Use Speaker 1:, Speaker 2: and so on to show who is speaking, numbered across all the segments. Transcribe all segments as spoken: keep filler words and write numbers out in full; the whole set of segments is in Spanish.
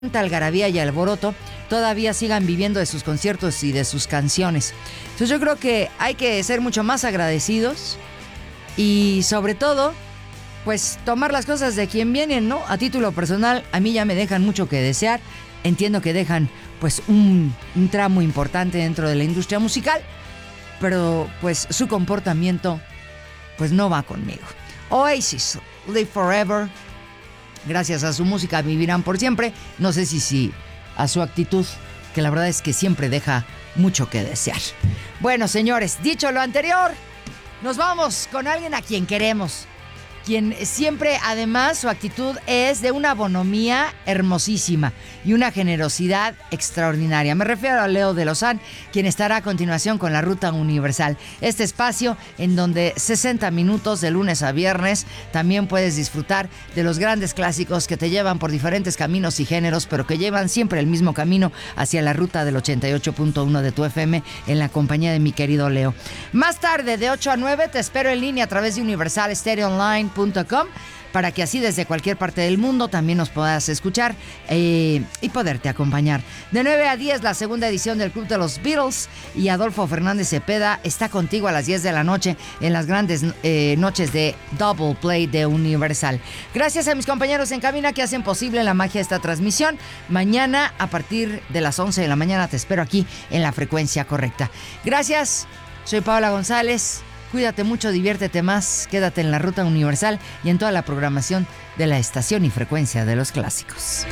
Speaker 1: tanta algarabía y alboroto, todavía sigan viviendo de sus conciertos y de sus canciones. Entonces yo creo que hay que ser mucho más agradecidos y sobre todo, pues tomar las cosas de quien vienen, ¿no? A título personal, a mí ya me dejan mucho que desear. Entiendo que dejan pues un, un tramo importante dentro de la industria musical, pero pues su comportamiento pues no va conmigo. Oasis, Live Forever. Gracias a su música vivirán por siempre. No sé si, si a su actitud, que la verdad es que siempre deja mucho que desear. Bueno, señores, dicho lo anterior, nos vamos con alguien a quien queremos. Quien siempre, además, su actitud es de una bonomía hermosísima y una generosidad extraordinaria. Me refiero a Leo de Lozán, quien estará a continuación con la Ruta Universal. Este espacio en donde sesenta minutos de lunes a viernes también puedes disfrutar de los grandes clásicos que te llevan por diferentes caminos y géneros, pero que llevan siempre el mismo camino hacia la ruta del ochenta y ocho punto uno de tu F M en la compañía de mi querido Leo. Más tarde, de ocho a nueve, te espero en línea a través de universal stereo online punto com para que así desde cualquier parte del mundo también nos puedas escuchar eh, y poderte acompañar. De nueve a diez, la segunda edición del Club de los Beatles, y Adolfo Fernández Cepeda está contigo a las diez de la noche en las grandes eh, noches de Double Play de Universal. Gracias a mis compañeros en cabina que hacen posible la magia de esta transmisión. Mañana a partir de las once de la mañana te espero aquí en la frecuencia correcta. Gracias, soy Paola González. Cuídate mucho, diviértete más, quédate en la Ruta Universal y en toda la programación de la estación y frecuencia de los clásicos.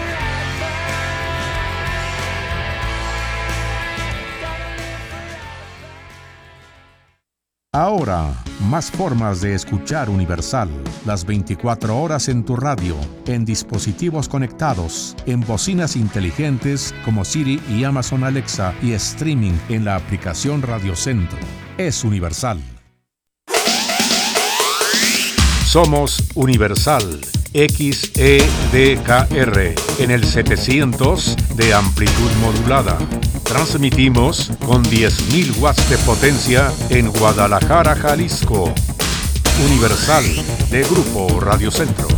Speaker 2: Ahora, más formas de escuchar Universal. Las veinticuatro horas en tu radio, en dispositivos conectados, en bocinas inteligentes como Siri y Amazon Alexa y streaming en la aplicación Radio Centro. Es Universal. Somos Universal X E D K R en el setecientos de amplitud modulada. Transmitimos con diez mil watts de potencia en Guadalajara, Jalisco. Universal de Grupo Radio Centro.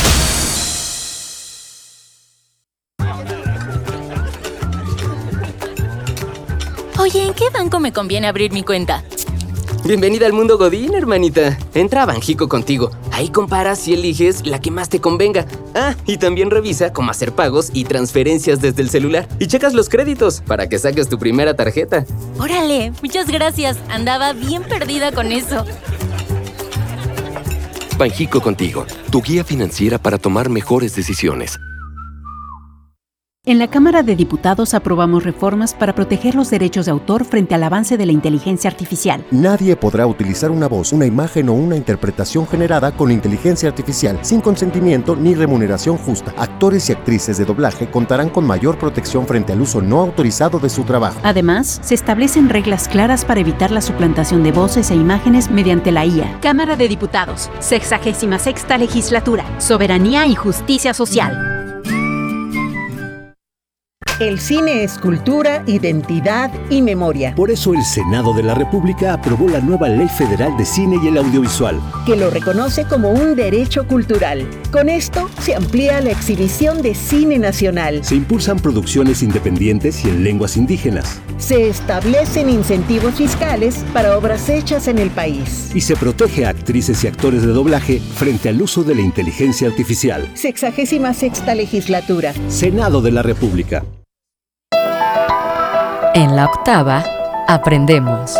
Speaker 3: Oye, ¿en qué banco me conviene abrir mi cuenta?
Speaker 4: Bienvenida al mundo Godín, hermanita. Entra a Banjico Contigo. Ahí comparas y eliges la que más te convenga. Ah, y también revisa cómo hacer pagos y transferencias desde el celular. Y checas los créditos para que saques tu primera tarjeta.
Speaker 3: ¡Órale! Muchas gracias. Andaba bien perdida con eso.
Speaker 5: Banjico Contigo, tu guía financiera para tomar mejores decisiones.
Speaker 6: En la Cámara de Diputados aprobamos reformas para proteger los derechos de autor frente al avance de la inteligencia artificial.
Speaker 7: Nadie podrá utilizar una voz, una imagen o una interpretación generada con inteligencia artificial sin consentimiento ni remuneración justa. Actores y actrices de doblaje contarán con mayor protección frente al uso no autorizado de su trabajo.
Speaker 6: Además, se establecen reglas claras para evitar la suplantación de voces e imágenes mediante la I A.
Speaker 8: Cámara de Diputados, sexagésima sexta legislatura, soberanía y justicia social.
Speaker 9: El cine es cultura, identidad y memoria.
Speaker 10: Por eso el Senado de la República aprobó la nueva Ley Federal de Cine y el Audiovisual,
Speaker 9: que lo reconoce como un derecho cultural. Con esto se amplía la exhibición de cine nacional.
Speaker 10: Se impulsan producciones independientes y en lenguas indígenas.
Speaker 9: Se establecen incentivos fiscales para obras hechas en el país.
Speaker 10: Y se protege a actrices y actores de doblaje frente al uso de la inteligencia artificial.
Speaker 9: Sexagésima sexta legislatura.
Speaker 10: Senado de la República.
Speaker 11: En la octava, aprendemos.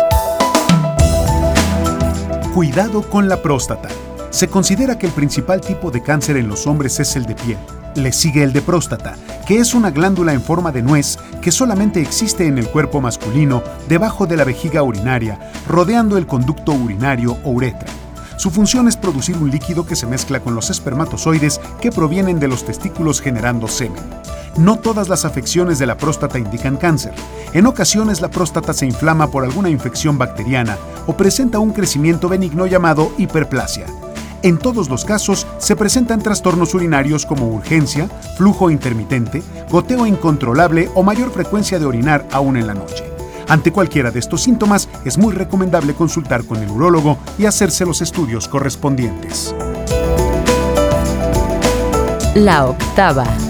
Speaker 12: Cuidado con la próstata. Se considera que el principal tipo de cáncer en los hombres es el de piel. Le sigue el de próstata, que es una glándula en forma de nuez que solamente existe en el cuerpo masculino, debajo de la vejiga urinaria, rodeando el conducto urinario o uretra. Su función es producir un líquido que se mezcla con los espermatozoides que provienen de los testículos generando semen. No todas las afecciones de la próstata indican cáncer. En ocasiones la próstata se inflama por alguna infección bacteriana o presenta un crecimiento benigno llamado hiperplasia. En todos los casos se presentan trastornos urinarios como urgencia, flujo intermitente, goteo incontrolable o mayor frecuencia de orinar aún en la noche. Ante cualquiera de estos síntomas, es muy recomendable consultar con el urólogo y hacerse los estudios correspondientes.
Speaker 11: La octava.